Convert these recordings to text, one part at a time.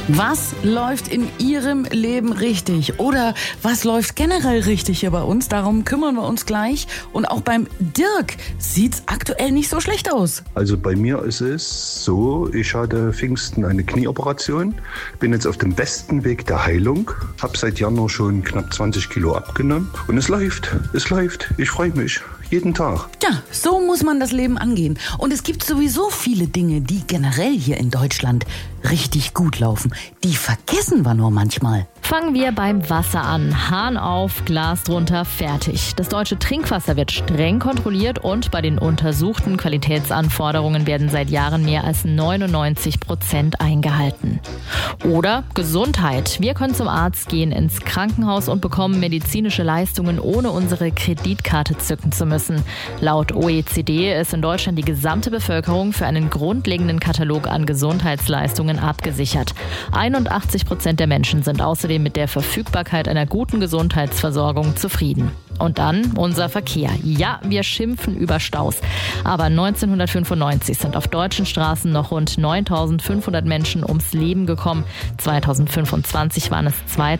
Was läuft in Ihrem Leben richtig? Oder was läuft generell richtig hier bei uns? Darum kümmern wir uns gleich. Und auch beim Dirk sieht's aktuell nicht so schlecht aus. Also bei mir ist es so, ich hatte Pfingsten eine Knieoperation, bin jetzt auf dem besten Weg der Heilung, habe seit Januar schon knapp 20 Kilo abgenommen und es läuft, ich freue mich jeden Tag. Ja, so muss man das Leben angehen. Und es gibt sowieso viele Dinge, die generell hier in Deutschland richtig gut laufen. Die vergessen wir nur manchmal. Fangen wir beim Wasser an. Hahn auf, Glas drunter, fertig. Das deutsche Trinkwasser wird streng kontrolliert und bei den untersuchten Qualitätsanforderungen werden seit Jahren mehr als 99% eingehalten. Oder Gesundheit. Wir können zum Arzt gehen, ins Krankenhaus und bekommen medizinische Leistungen, ohne unsere Kreditkarte zücken zu müssen. Laut OECD ist in Deutschland die gesamte Bevölkerung für einen grundlegenden Katalog an Gesundheitsleistungen abgesichert. 81% der Menschen sind außerdem mit der Verfügbarkeit einer guten Gesundheitsversorgung zufrieden. Und dann unser Verkehr. Ja, wir schimpfen über Staus. Aber 1995 sind auf deutschen Straßen noch rund 9.500 Menschen ums Leben gekommen. 2025 waren es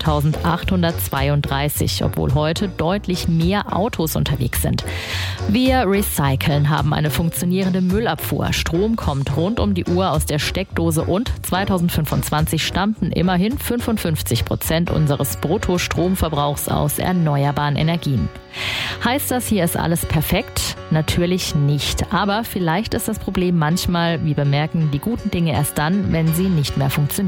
2.832, obwohl heute deutlich mehr Autos unterwegs sind. Wir recyceln, haben eine funktionierende Müllabfuhr. Strom kommt rund um die Uhr aus der Steckdose und 2025 stammten immerhin 55% unseres Bruttostromverbrauchs aus erneuerbaren Energien. Heißt das, hier ist alles perfekt? Natürlich nicht. Aber vielleicht ist das Problem manchmal, wir bemerken die guten Dinge erst dann, wenn sie nicht mehr funktionieren.